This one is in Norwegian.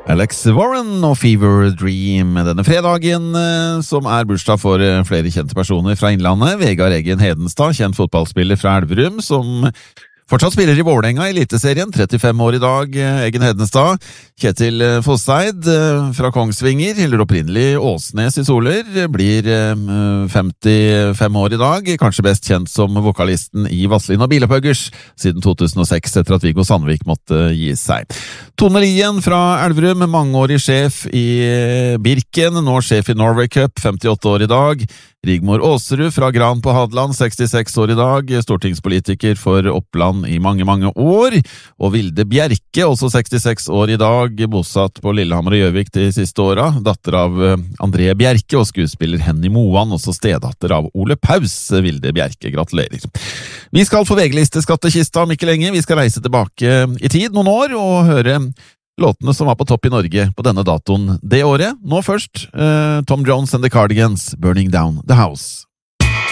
Alex Warren og Fever Dream denne fredagen, som bursdag for flere kjente personer fra Innlandet. Vegard Eggen Hedenstad, kjent fotballspiller fra Elverum, som fortsatt spiller i Vålerenga i Eliteserien, 35 år i dag, Eggen Hedenstad. Kjetil Fosseid fra Kongsvinger, eller opprinnelig Åsnes i Soler, blir 55 år i dag, kanskje best kjent som vokalisten i Vazelina Bilopphuggers siden 2006, etter at Viggo Sandvik måtte gi seg. Tone Lien fra Elverum, mangeårig sjef i Birken, nå sjef i Norway Cup, 58 år i dag. Rigmor Åserud fra Gran på Hadeland, 66 år i dag, stortingspolitiker for Oppland i mange, mange år. Og Vilde Bjerke, også 66 år i dag, bosatt på Lillehammer og Gjøvik de siste åra. Datter av André Bjerke og skuespiller Henny Moan, også stedatter av Ole Paus. Vilde Bjerke, gratulerer. Vi skal få VG-listeskattekista om ikke lenge. Vi skal reise tilbake i tid noen år og høre låtene som var på topp i Norge på denne datoen det året. Nå først, Tom Jones and the Cardigans, Burning Down the House.